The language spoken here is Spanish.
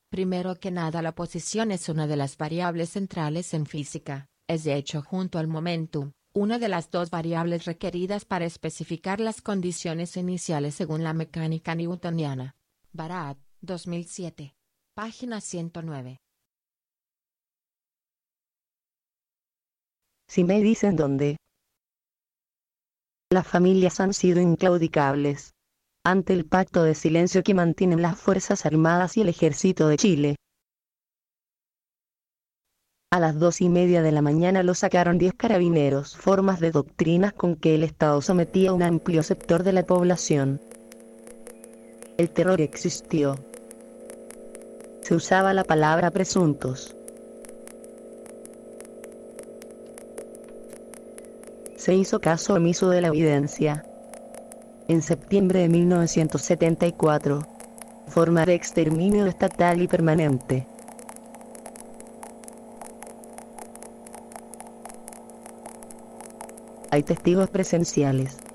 Primero que nada, la posición es una de las variables centrales en física, es de hecho junto al momentum, una de las dos variables requeridas para especificar las condiciones iniciales según la mecánica newtoniana. Barat, 2007. Página 109. Si me dicen dónde. Las familias han sido inclaudicables ante el pacto de silencio que mantienen las Fuerzas Armadas y el Ejército de Chile. A las 2:30 de la mañana lo sacaron 10 carabineros, formas de doctrinas con que el Estado sometía a un amplio sector de la población. El terror existió. Se usaba la palabra presuntos. Se hizo caso omiso de la evidencia. En septiembre de 1974. Forma de exterminio estatal y permanente. Hay testigos presenciales.